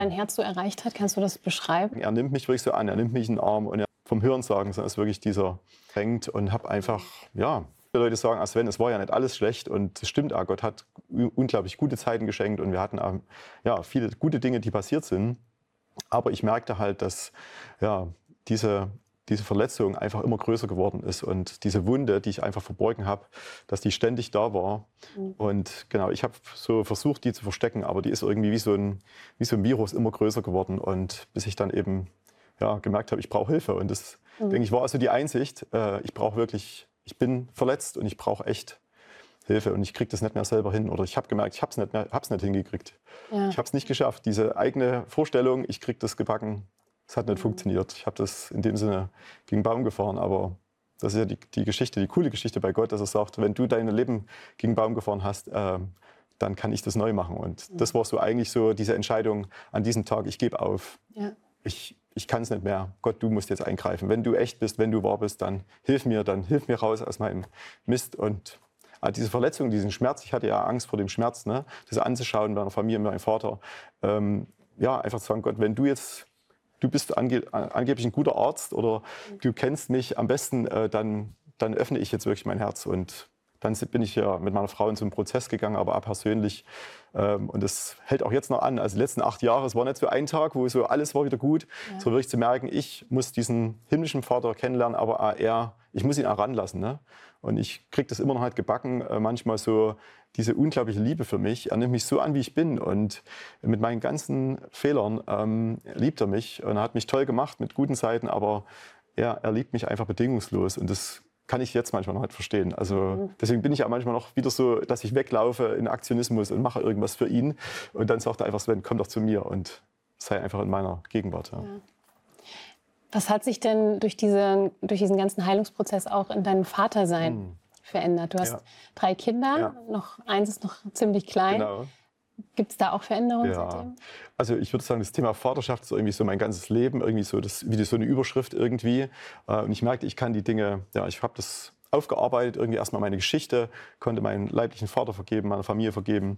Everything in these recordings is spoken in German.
dein Herz so erreicht hat? Kannst du das beschreiben? Er nimmt mich wirklich so an, er nimmt mich in den Arm und vom Hörensagen ist wirklich dieser fängt und habe einfach, ja, viele Leute sagen, Sven, es war ja nicht alles schlecht und es stimmt auch, Gott hat unglaublich gute Zeiten geschenkt und wir hatten auch, ja, viele gute Dinge, die passiert sind. Aber ich merkte halt, dass ja, diese Verletzung einfach immer größer geworden ist und diese Wunde, die ich einfach verborgen habe, dass die ständig da war. Und genau, ich habe so versucht, die zu verstecken, aber die ist irgendwie wie so ein Virus immer größer geworden. Und bis ich dann eben ja, gemerkt habe, ich brauche Hilfe. Und das, denke ich, war also die Einsicht, ich brauche wirklich, ich bin verletzt und ich brauche echt Hilfe und ich kriege das nicht mehr selber hin. Oder ich habe gemerkt, ich habe es nicht hingekriegt. Ja. Ich habe es nicht geschafft. Diese eigene Vorstellung, ich kriege das gebacken, das hat nicht funktioniert. Ich habe das in dem Sinne gegen den Baum gefahren. Aber das ist ja die Geschichte, die coole Geschichte bei Gott, dass er sagt, wenn du dein Leben gegen den Baum gefahren hast, dann kann ich das neu machen. Und das war so eigentlich so diese Entscheidung an diesem Tag, ich gebe auf. Ja. Ich kann es nicht mehr. Gott, du musst jetzt eingreifen. Wenn du echt bist, wenn du wahr bist, dann hilf mir raus aus meinem Mist. Und diese Verletzung, diesen Schmerz, ich hatte ja Angst vor dem Schmerz, ne? Das anzuschauen bei einer Familie, meinem Vater. Ja, einfach zu sagen, Gott, wenn du bist angeblich ein guter Arzt oder du kennst mich am besten, dann öffne ich jetzt wirklich mein Herz. Und dann bin ich ja mit meiner Frau in so einen Prozess gegangen, aber auch persönlich. Und das hält auch jetzt noch an. Also die letzten 8 Jahre, es war nicht so ein Tag, wo so alles war wieder gut, so wirklich zu merken, ich muss diesen himmlischen Vater kennenlernen, aber auch ich muss ihn auch ranlassen. Ne? Und ich kriege das immer noch halt gebacken, manchmal so diese unglaubliche Liebe für mich. Er nimmt mich so an, wie ich bin und mit meinen ganzen Fehlern liebt er mich und er hat mich toll gemacht mit guten Seiten, aber er liebt mich einfach bedingungslos und das kann ich jetzt manchmal noch nicht verstehen. Also deswegen bin ich ja manchmal noch wieder so, dass ich weglaufe in Aktionismus und mache irgendwas für ihn. Und dann sagt er einfach, Sven, komm doch zu mir und sei einfach in meiner Gegenwart. Ja. Ja. Was hat sich denn durch diesen ganzen Heilungsprozess auch in deinem Vatersein verändert? Du hast 3 Kinder, noch eins ist noch ziemlich klein. Genau. Gibt es da auch Veränderungen seitdem? Also ich würde sagen, das Thema Vaterschaft ist irgendwie so mein ganzes Leben, irgendwie so wie so eine Überschrift irgendwie. Und ich merkte, ich kann die Dinge, ich habe das aufgearbeitet, irgendwie erstmal meine Geschichte, konnte meinen leiblichen Vater vergeben, meiner Familie vergeben.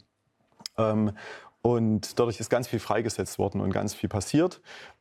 Und dadurch ist ganz viel freigesetzt worden und ganz viel passiert.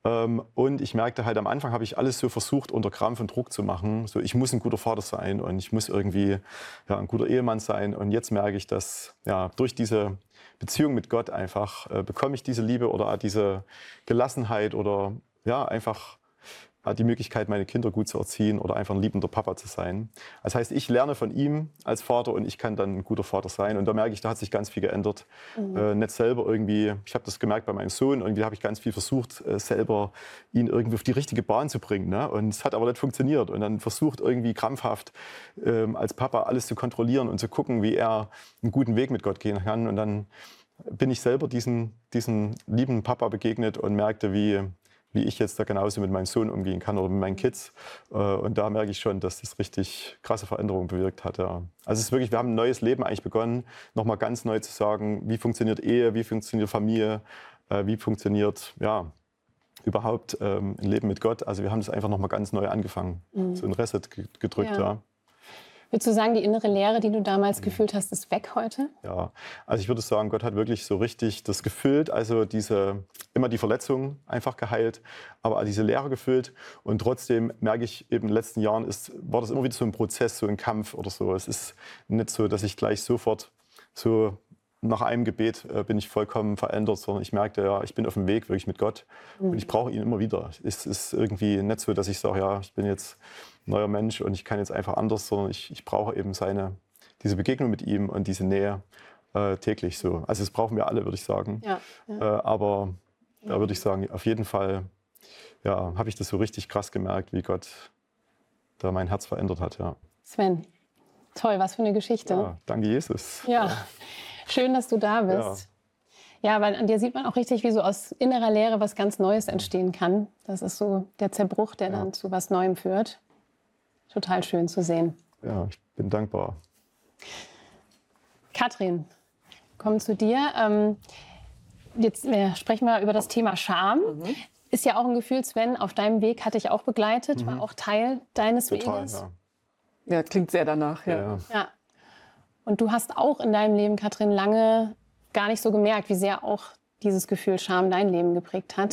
Und ich merkte halt, am Anfang habe ich alles so versucht, unter Krampf und Druck zu machen. So, ich muss ein guter Vater sein und ich muss irgendwie ein guter Ehemann sein. Und jetzt merke ich, dass durch diese Beziehung mit Gott einfach bekomme ich diese Liebe oder diese Gelassenheit oder einfach die Möglichkeit, meine Kinder gut zu erziehen oder einfach ein liebender Papa zu sein. Das heißt, ich lerne von ihm als Vater und ich kann dann ein guter Vater sein. Und da merke ich, da hat sich ganz viel geändert. Nicht selber irgendwie, ich habe das gemerkt bei meinem Sohn, irgendwie habe ich ganz viel versucht, selber ihn irgendwie auf die richtige Bahn zu bringen. Ne? Und es hat aber nicht funktioniert. Und dann versucht irgendwie krampfhaft als Papa alles zu kontrollieren und zu gucken, wie er einen guten Weg mit Gott gehen kann. Und dann bin ich selber diesen lieben Papa begegnet und merkte, wie ich jetzt da genauso mit meinem Sohn umgehen kann oder mit meinen Kids. Und da merke ich schon, dass das richtig krasse Veränderungen bewirkt hat. Ja. Also es ist wirklich, wir haben ein neues Leben eigentlich begonnen, nochmal ganz neu zu sagen, wie funktioniert Ehe, wie funktioniert Familie, wie funktioniert überhaupt ein Leben mit Gott. Also wir haben das einfach nochmal ganz neu angefangen, so ein Reset gedrückt. Ja. Würdest du sagen, die innere Leere, die du damals gefühlt hast, ist weg heute? Ja, also ich würde sagen, Gott hat wirklich so richtig das gefüllt, also immer die Verletzung einfach geheilt, aber auch diese Leere gefüllt. Und trotzdem merke ich eben in den letzten Jahren, war das immer wieder so ein Prozess, so ein Kampf oder so. Es ist nicht so, dass ich gleich sofort so nach einem Gebet bin ich vollkommen verändert, sondern ich merkte, ich bin auf dem Weg wirklich mit Gott und ich brauche ihn immer wieder. Es ist irgendwie nicht so, dass ich sage, ich bin jetzt neuer Mensch und ich kann jetzt einfach anders, sondern ich brauche eben diese Begegnung mit ihm und diese Nähe täglich so. Also das brauchen wir alle, würde ich sagen. Aber da würde ich sagen, auf jeden Fall habe ich das so richtig krass gemerkt, wie Gott da mein Herz verändert hat. Ja. Sven, toll, was für eine Geschichte. Ja, danke Jesus. Ja, schön, dass du da bist. Ja, weil an dir sieht man auch richtig, wie so aus innerer Leere was ganz Neues entstehen kann. Das ist so der Zerbruch, der dann zu was Neuem führt. Total schön zu sehen. Ja, ich bin dankbar. Katrin, kommen zu dir. Jetzt sprechen wir über das Thema Scham. Ist ja auch ein Gefühl, Sven, auf deinem Weg hat dich auch begleitet, war auch Teil deines Weges. Ja, klingt sehr danach. Ja. Und du hast auch in deinem Leben, Katrin, lange gar nicht so gemerkt, wie sehr auch dieses Gefühl Scham dein Leben geprägt hat.